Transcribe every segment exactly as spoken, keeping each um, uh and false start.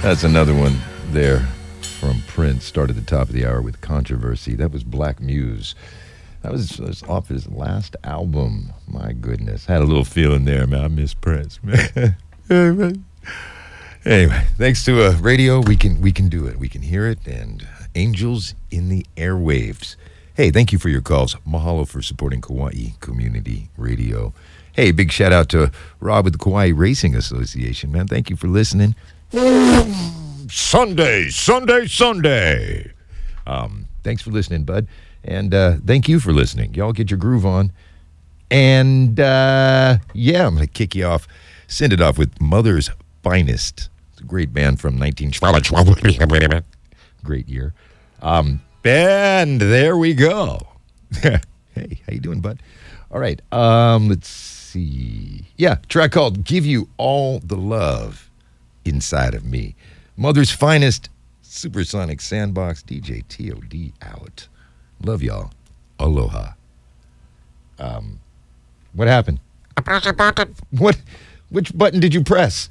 That's another one there from Prince. Started at the top of the hour with Controversy. That was Black Muse. That was, that was off his last album. My goodness. Had a little feeling there, man. I miss Prince, man. Anyway, thanks to uh, radio, we can we can do it. We can hear it, and angels in the airwaves. Hey, thank you for your calls. Mahalo for supporting Kauai Community Radio. Hey, big shout out to Rob with the Kauai Racing Association, man. Thank you for listening. Sunday, Sunday, Sunday. Um, thanks for listening, bud. And uh, thank you for listening. Y'all get your groove on. And, uh, yeah, I'm going to kick you off. Send it off with Mother's Finest. It's a great band from nineteen twelve. Great year. Um, and there we go. Hey, how you doing, bud? All right. Um, let's see. Yeah, track called Give You All the Love Inside of Me. Mother's Finest, Supersonic Sandbox, D J T O D out. Love y'all. Aloha. Um, what happened? I pressed a button. What? Which button did you press?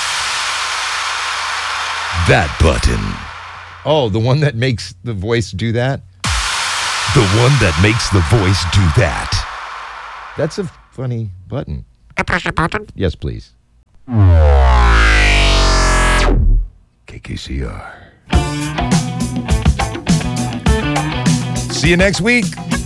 That button. Oh, the one that makes the voice do that? The one that makes the voice do that. That's a funny button. I pressed a button. Yes, please. K K C R. See you next week.